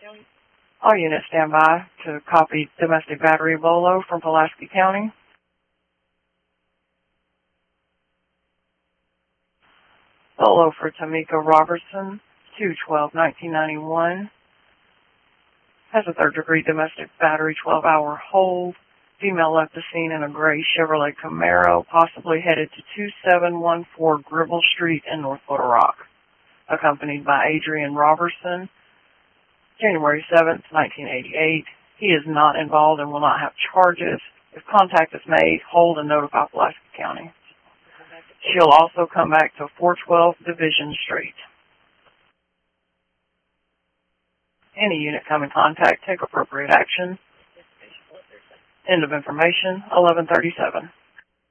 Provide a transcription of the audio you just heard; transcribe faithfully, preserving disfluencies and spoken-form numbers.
All units stand by to copy domestic battery Bolo from Pulaski County. Bolo for Tamika Robertson, two twelve nineteen ninety-one. Has a third degree domestic battery twelve hour hold. Female left the scene in a gray Chevrolet Camaro, possibly headed to two seven one four Gribble Street in North Little Rock. Accompanied by Adrian Robertson, January seventh, nineteen eighty-eight. He is not involved and will not have charges. If contact is made, hold and notify Pulaski County. She'll also come back to four twelve Division Street. Any unit come in contact, take appropriate action. End of information, eleven thirty-seven.